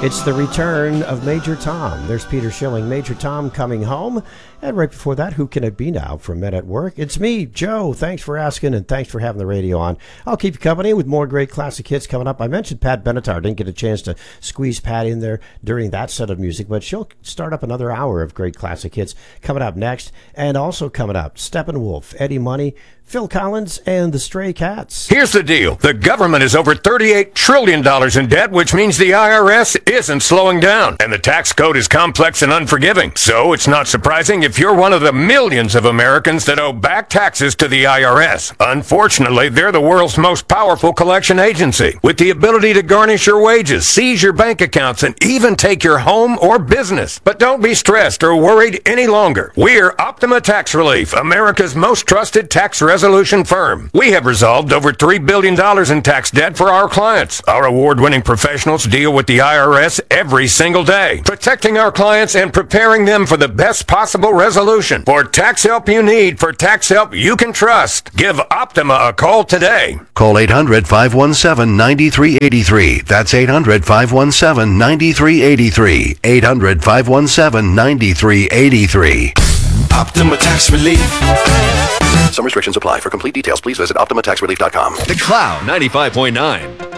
It's the return of Major Tom. There's Peter Schilling, Major Tom coming home. And right before that, who can it be now from Men at Work? It's me, Joe. Thanks for asking, and thanks for having the radio on. I'll keep you company with more great classic hits coming up. I mentioned Pat Benatar. Didn't get a chance to squeeze Pat in there during that set of music, but she'll start up another hour of great classic hits coming up next. And also coming up, Steppenwolf, Eddie Money, Phil Collins, and the Stray Cats. Here's the deal. The government is over $38 trillion in debt, which means the IRS isn't slowing down. And the tax code is complex and unforgiving. So it's not surprising if you're one of the millions of Americans that owe back taxes to the IRS. Unfortunately, they're the world's most powerful collection agency, with the ability to garnish your wages, seize your bank accounts, and even take your home or business. But don't be stressed or worried any longer. We're Optima Tax Relief, America's most trusted tax resolution firm. We have resolved over $3 billion in tax debt for our clients. Our award-winning professionals deal with the IRS every single day, protecting our clients and preparing them for the best possible resolution. For tax help you need, for tax help you can trust, give Optima a call today. Call 800-517-9383. That's 800-517-9383. 800-517-9383. Optima Tax Relief. Some restrictions apply. For complete details, please visit OptimaTaxRelief.com. The Cloud 95.9.